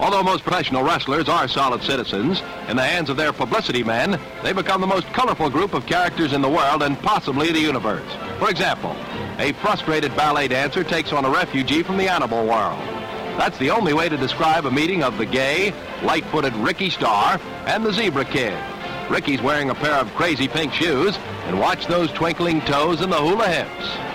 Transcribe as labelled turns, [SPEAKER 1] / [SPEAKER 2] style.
[SPEAKER 1] Although most professional wrestlers are solid citizens, in the hands of their publicity men, they become the most colorful group of characters in the world and possibly the universe. For example, a frustrated ballet dancer takes on a refugee from the animal world. That's the only way to describe a meeting of the gay, light-footed Ricky Starr and the Zebra Kid. Ricky's wearing a pair of crazy pink shoes, and watch those twinkling toes and the hula hips.